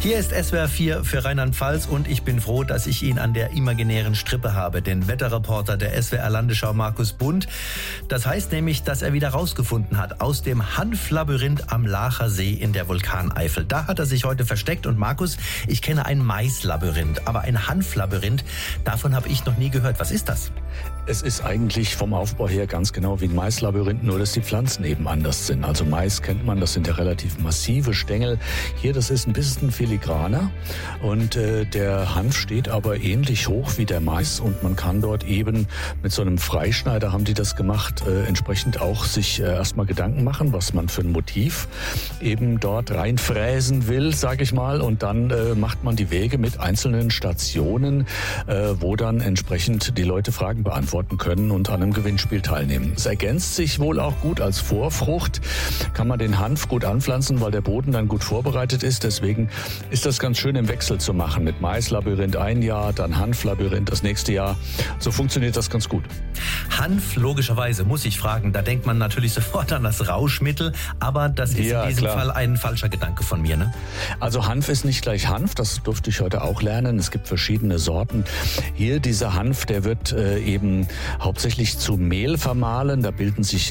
Hier ist SWR 4 für Rheinland-Pfalz und ich bin froh, dass ich ihn an der imaginären Strippe habe, den Wetterreporter der SWR Landesschau Markus Bundt. Das heißt nämlich, dass er wieder rausgefunden hat aus dem Hanflabyrinth am Laacher See in der Vulkaneifel. Da hat er sich heute versteckt und Markus, ich kenne ein Maislabyrinth, aber ein Hanflabyrinth, davon habe ich noch nie gehört. Was ist das? Es ist eigentlich vom Aufbau her ganz genau wie ein Maislabyrinth, nur dass die Pflanzen eben anders sind. Also Mais kennt man, das sind ja relativ massive Stängel. Hier, das ist ein bisschen filigraner und der Hanf steht aber ähnlich hoch wie der Mais und man kann dort eben mit so einem Freischneider, haben die das gemacht, entsprechend auch sich erstmal Gedanken machen, was man für ein Motiv eben dort reinfräsen will, sage ich mal. Und dann macht man die Wege mit einzelnen Stationen, wo dann entsprechend die Leute Fragen beantworten können und an einem Gewinnspiel teilnehmen. Es ergänzt sich wohl auch gut als Vorfrucht, kann man den Hanf gut anpflanzen, weil der Boden dann gut vorbereitet ist. Deswegen ist das ganz schön im Wechsel zu machen. Mit Maislabyrinth ein Jahr, dann Hanflabyrinth das nächste Jahr. So funktioniert das ganz gut. Hanf, logischerweise, muss ich fragen, da denkt man natürlich sofort an das Rauschmittel, aber das ist in diesem Fall ein falscher Gedanke von mir, ne? Also Hanf ist nicht gleich Hanf, das durfte ich heute auch lernen. Es gibt verschiedene Sorten. Hier dieser Hanf, der wird eben hauptsächlich zu Mehl vermahlen. Da bilden sich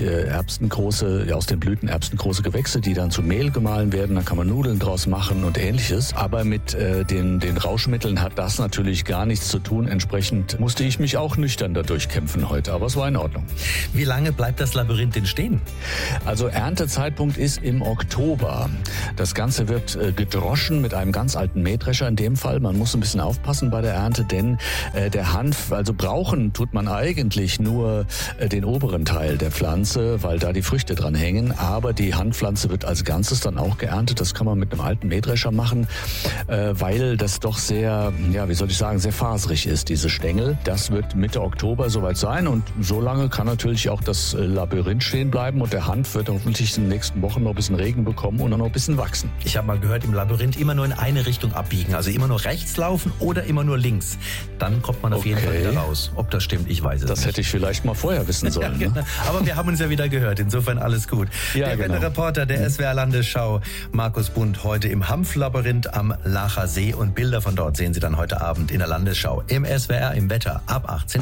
aus den Blüten erbsengroße Gewächse, die dann zu Mehl gemahlen werden. Da kann man Nudeln draus machen und Ähnliches. Aber mit den Rauschmitteln hat das natürlich gar nichts zu tun. Entsprechend musste ich mich auch nüchtern dadurch kämpfen heute, aber es war in Ordnung. Wie lange bleibt das Labyrinth denn stehen? Also Erntezeitpunkt ist im Oktober. Das Ganze wird gedroschen mit einem ganz alten Mähdrescher in dem Fall. Man muss ein bisschen aufpassen bei der Ernte, denn der Hanf, also brauchen tut man eigentlich nur den oberen Teil der Pflanze, weil da die Früchte dran hängen. Aber die Hanfpflanze wird als Ganzes dann auch geerntet. Das kann man mit einem alten Mähdrescher machen, weil das doch sehr, sehr faserig ist, diese Stängel. Das wird Mitte Oktober soweit sein und so lange kann natürlich auch das Labyrinth stehen bleiben und der Hanf wird hoffentlich in den nächsten Wochen noch ein bisschen Regen bekommen und dann noch ein bisschen wachsen. Ich habe mal gehört, im Labyrinth immer nur in eine Richtung abbiegen, also immer nur rechts laufen oder immer nur links. Dann kommt man auf jeden Fall wieder raus. Ob das stimmt, ich weiß es nicht. Das hätte ich vielleicht mal vorher wissen sollen. Ja, genau. Ne? Aber wir haben uns ja wieder gehört, insofern alles gut. Ja, der Wetterreporter der SWR Landesschau, Markus Bundt, heute im Hanflabyrinth am Laacher See und Bilder von dort sehen Sie dann heute Abend in der Landesschau im SWR im Wetter ab 18 Uhr.